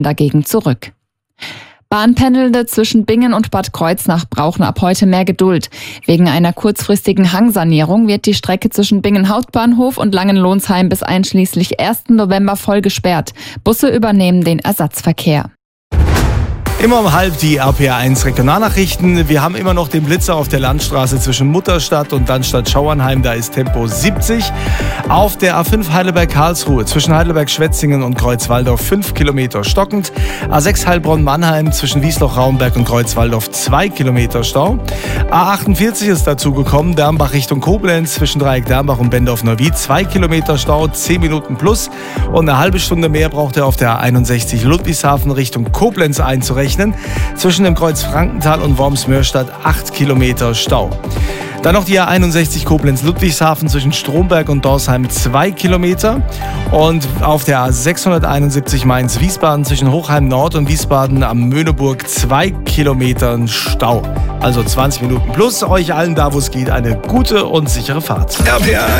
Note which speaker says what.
Speaker 1: dagegen zurück. Bahnpendelnde zwischen Bingen und Bad Kreuznach brauchen ab heute mehr Geduld. Wegen einer kurzfristigen Hangsanierung wird die Strecke zwischen Bingen Hauptbahnhof und Langenlonsheim bis einschließlich 1. November voll gesperrt. Busse übernehmen den Ersatzverkehr.
Speaker 2: Immer um 12 die RPA1 Regionalnachrichten. Wir haben immer noch den Blitzer auf der Landstraße zwischen Mutterstadt und Dannstatt-Schauernheim. Da ist Tempo 70. Auf der A5 Heidelberg-Karlsruhe zwischen Heidelberg-Schwetzingen und Kreuzwaldorf 5 Kilometer stockend. A6 Heilbronn-Mannheim zwischen Wiesloch-Raumberg und Kreuzwaldorf 2 Kilometer Stau. A48 ist dazu gekommen. Dernbach Richtung Koblenz zwischen Dreieck Dernbach und Bendorf-Neuwied 2 Kilometer Stau, 10 Minuten plus. Und eine halbe Stunde mehr braucht er auf der A61 Ludwigshafen Richtung Koblenz einzurechnen. Zwischen dem Kreuz Frankenthal und Worms-Mörstadt 8 Kilometer Stau. Dann noch die A61 Koblenz-Ludwigshafen zwischen Stromberg und Dorsheim 2 Kilometer. Und auf der A671 Mainz-Wiesbaden zwischen Hochheim Nord und Wiesbaden am Möhneburg 2 Kilometer Stau. Also 20 Minuten plus. Euch allen da, wo es geht, eine gute und sichere Fahrt.
Speaker 3: RPA